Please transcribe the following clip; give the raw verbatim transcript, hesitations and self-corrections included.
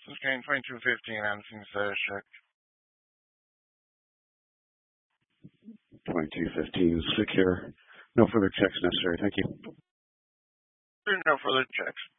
This is Kane twenty-two fifteen. Anderson status check. twenty-two fifteen, secure. No further checks necessary. Thank you. There are no further checks.